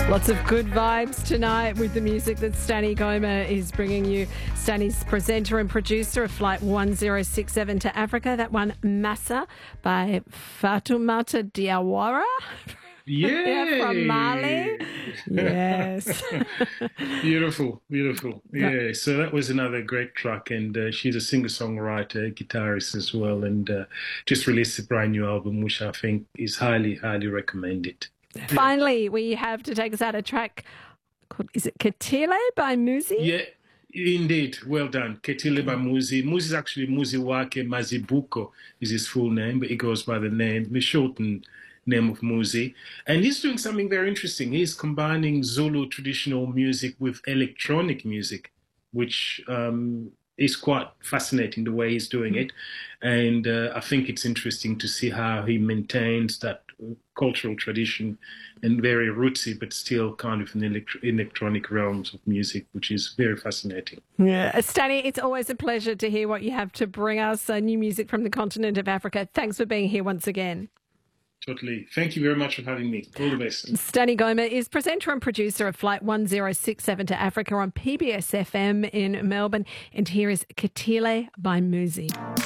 Lots of good vibes tonight with the music that Stanny Goma is bringing you. Stanny's presenter and producer of Flight 1067 to Africa. That one, Massa, by Fatoumata Diawara. Yeah, from Mali. Yes. Beautiful. Yeah, so that was another great track, and she's a singer-songwriter, guitarist as well, and just released a brand new album, which I think is highly recommended. Finally, we have to take us out a track called, is it Ketile by Muzi? Yeah, indeed. Well done. Ketile by Muzi. Muzi is actually Muzi Wake Mazibuko is his full name, but he goes by the shortened name of Muzi. And he's doing something very interesting. He's combining Zulu traditional music with electronic music, which is quite fascinating the way he's doing it. And I think it's interesting to see how he maintains that cultural tradition and very rootsy, but still kind of in electronic realms of music, which is very fascinating. Yeah. Stanny, it's always a pleasure to hear what you have to bring us, new music from the continent of Africa. Thanks for being here once again. Totally. Thank you very much for having me. All the best. Stanny Goma is presenter and producer of Flight 1067 to Africa on PBS FM in Melbourne. And here is Ketile by Muzi.